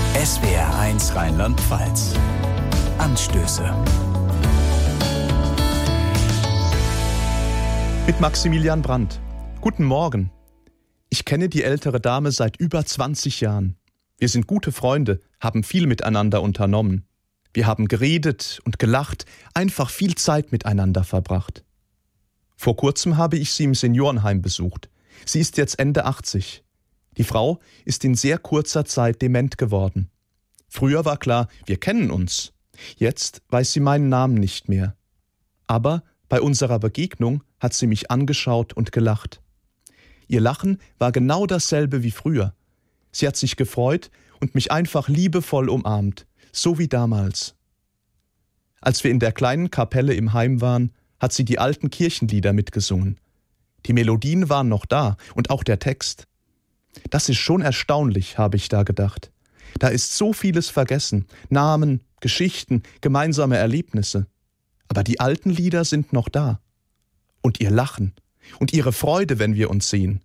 SWR1 Rheinland-Pfalz. Anstöße. Mit Maximilian Brandt. Guten Morgen. Ich kenne die ältere Dame seit über 20 Jahren. Wir sind gute Freunde, haben viel miteinander unternommen. Wir haben geredet und gelacht, einfach viel Zeit miteinander verbracht. Vor kurzem habe ich sie im Seniorenheim besucht. Sie ist jetzt Ende 80. Die Frau ist in sehr kurzer Zeit dement geworden. Früher war klar, wir kennen uns. Jetzt weiß sie meinen Namen nicht mehr. Aber bei unserer Begegnung hat sie mich angeschaut und gelacht. Ihr Lachen war genau dasselbe wie früher. Sie hat sich gefreut und mich einfach liebevoll umarmt, so wie damals. Als wir in der kleinen Kapelle im Heim waren, hat sie die alten Kirchenlieder mitgesungen. Die Melodien waren noch da und auch der Text. Das ist schon erstaunlich, habe ich da gedacht. Da ist so vieles vergessen, Namen, Geschichten, gemeinsame Erlebnisse. Aber die alten Lieder sind noch da. Und ihr Lachen und ihre Freude, wenn wir uns sehen.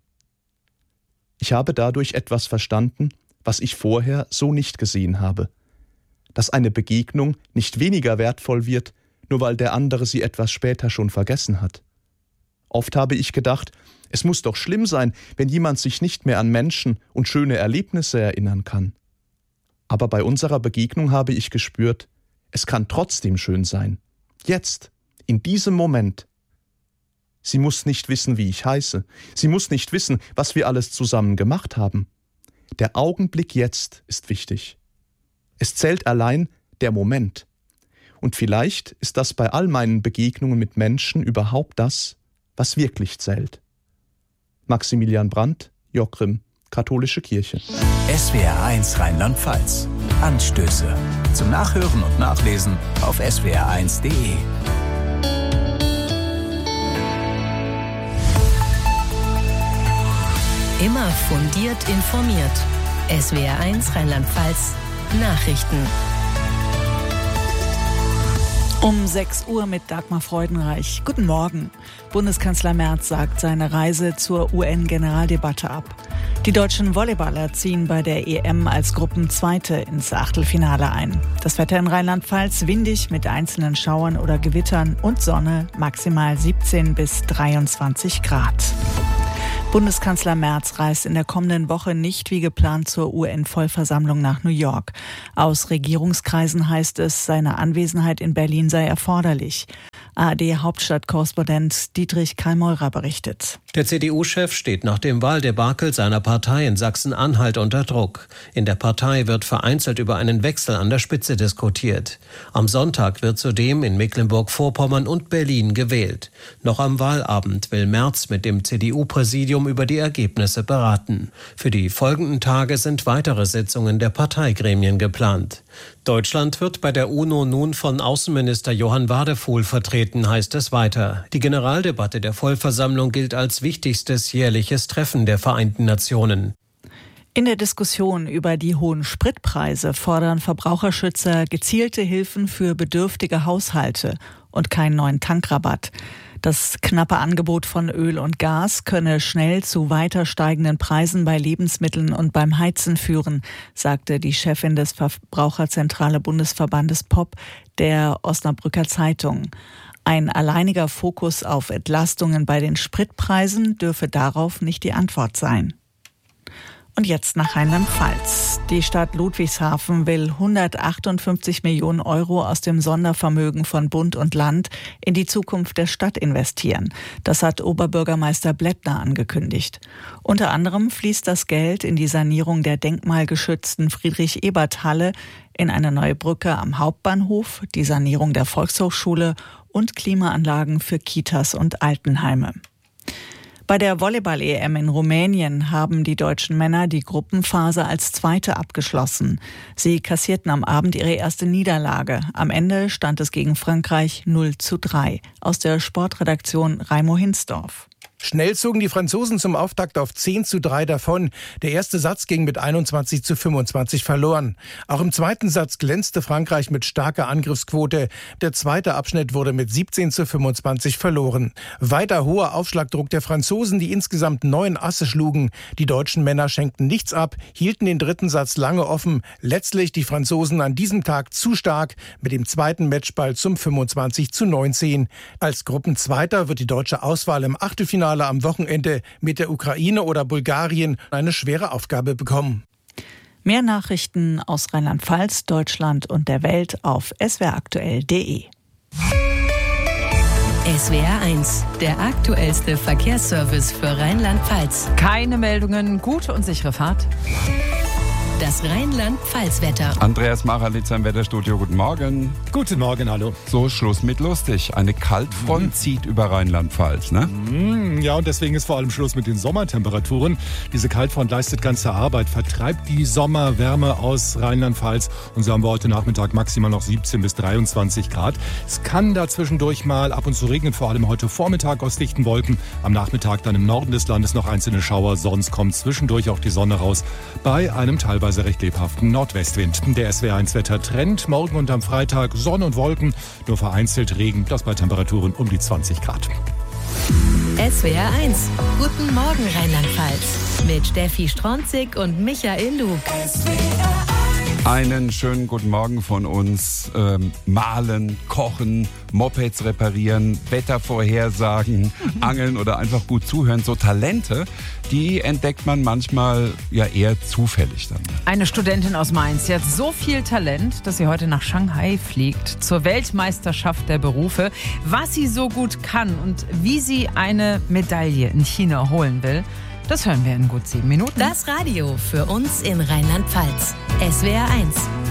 Ich habe dadurch etwas verstanden, was ich vorher so nicht gesehen habe. Dass eine Begegnung nicht weniger wertvoll wird, nur weil der andere sie etwas später schon vergessen hat. Oft habe ich gedacht, es muss doch schlimm sein, wenn jemand sich nicht mehr an Menschen und schöne Erlebnisse erinnern kann. Aber bei unserer Begegnung habe ich gespürt, es kann trotzdem schön sein. Jetzt, in diesem Moment. Sie muss nicht wissen, wie ich heiße. Sie muss nicht wissen, was wir alles zusammen gemacht haben. Der Augenblick jetzt ist wichtig. Es zählt allein der Moment. Und vielleicht ist das bei all meinen Begegnungen mit Menschen überhaupt das, was wirklich zählt. Maximilian Brandt, Jockrim, Katholische Kirche. SWR1 Rheinland-Pfalz. Anstöße. Zum Nachhören und Nachlesen auf swr1.de. Immer fundiert informiert. SWR1 Rheinland-Pfalz. Nachrichten. Um 6 Uhr mit Dagmar Freudenreich. Guten Morgen. Bundeskanzler Merz sagt seine Reise zur UN-Generaldebatte ab. Die deutschen Volleyballer ziehen bei der EM als Gruppenzweite ins Achtelfinale ein. Das Wetter in Rheinland-Pfalz windig mit einzelnen Schauern oder Gewittern und Sonne, maximal 17 bis 23 Grad. Bundeskanzler Merz reist in der kommenden Woche nicht wie geplant zur UN-Vollversammlung nach New York. Aus Regierungskreisen heißt es, seine Anwesenheit in Berlin sei erforderlich. ARD-Hauptstadtkorrespondent Dietrich Karl-Meurer berichtet. Der CDU-Chef steht nach dem Wahldebakel seiner Partei in Sachsen-Anhalt unter Druck. In der Partei wird vereinzelt über einen Wechsel an der Spitze diskutiert. Am Sonntag wird zudem in Mecklenburg-Vorpommern und Berlin gewählt. Noch am Wahlabend will Merz mit dem CDU-Präsidium über die Ergebnisse beraten. Für die folgenden Tage sind weitere Sitzungen der Parteigremien geplant. Deutschland wird bei der UNO nun von Außenminister Johann Wadefuhl vertreten, heißt es weiter. Die Generaldebatte der Vollversammlung gilt als wichtigstes jährliches Treffen der Vereinten Nationen. In der Diskussion über die hohen Spritpreise fordern Verbraucherschützer gezielte Hilfen für bedürftige Haushalte und keinen neuen Tankrabatt. Das knappe Angebot von Öl und Gas könne schnell zu weiter steigenden Preisen bei Lebensmitteln und beim Heizen führen, sagte die Chefin des Verbraucherzentrale Bundesverbandes POP der Osnabrücker Zeitung. Ein alleiniger Fokus auf Entlastungen bei den Spritpreisen dürfe darauf nicht die Antwort sein. Und jetzt nach Rheinland-Pfalz. Die Stadt Ludwigshafen will 158 Millionen Euro aus dem Sondervermögen von Bund und Land in die Zukunft der Stadt investieren. Das hat Oberbürgermeister Blättner angekündigt. Unter anderem fließt das Geld in die Sanierung der denkmalgeschützten Friedrich-Ebert-Halle, in eine neue Brücke am Hauptbahnhof, die Sanierung der Volkshochschule und Klimaanlagen für Kitas und Altenheime. Bei der Volleyball-EM in Rumänien haben die deutschen Männer die Gruppenphase als Zweite abgeschlossen. Sie kassierten am Abend ihre erste Niederlage. Am Ende stand es gegen Frankreich 0:3. Aus der Sportredaktion Raimo Hinsdorf. Schnell zogen die Franzosen zum Auftakt auf 10:3 davon. Der erste Satz ging mit 21:25 verloren. Auch im zweiten Satz glänzte Frankreich mit starker Angriffsquote. Der zweite Abschnitt wurde mit 17:25 verloren. Weiter hoher Aufschlagdruck der Franzosen, die insgesamt 9 Asse schlugen. Die deutschen Männer schenkten nichts ab, hielten den dritten Satz lange offen. Letztlich die Franzosen an diesem Tag zu stark mit dem zweiten Matchball zum 25:19. Als Gruppenzweiter wird die deutsche Auswahl im Achtelfinale am Wochenende mit der Ukraine oder Bulgarien eine schwere Aufgabe bekommen. Mehr Nachrichten aus Rheinland-Pfalz, Deutschland und der Welt auf swraktuell.de. SWR 1, der aktuellste Verkehrsservice für Rheinland-Pfalz. Keine Meldungen, gute und sichere Fahrt. Das Rheinland-Pfalz-Wetter. Andreas Maralitz im Wetterstudio, guten Morgen. Guten Morgen, hallo. So, Schluss mit lustig. Eine Kaltfront zieht über Rheinland-Pfalz, ne? Ja, und deswegen ist vor allem Schluss mit den Sommertemperaturen. Diese Kaltfront leistet ganze Arbeit, vertreibt die Sommerwärme aus Rheinland-Pfalz. Und so haben wir heute Nachmittag maximal noch 17 bis 23 Grad. Es kann da zwischendurch mal ab und zu regnen, vor allem heute Vormittag aus dichten Wolken. Am Nachmittag dann im Norden des Landes noch einzelne Schauer, sonst kommt zwischendurch auch die Sonne raus bei einem teilweise recht lebhaften Nordwestwind. Der SWR1-Wetter-Trend, morgen und am Freitag Sonne und Wolken, nur vereinzelt Regen, das bei Temperaturen um die 20 Grad. SWR 1, guten Morgen Rheinland-Pfalz. Mit Steffi Stronzig und Michael Lug. Einen schönen guten Morgen von uns. Malen, kochen, Mopeds reparieren, Wettervorhersagen, angeln oder einfach gut zuhören. So Talente, die entdeckt man manchmal ja eher zufällig dann. Eine Studentin aus Mainz, sie hat so viel Talent, dass sie heute nach Shanghai fliegt, zur Weltmeisterschaft der Berufe. Was sie so gut kann und wie sie eine Medaille in China holen will, das hören wir in gut 7 Minuten. Das Radio für uns in Rheinland-Pfalz. SWR 1.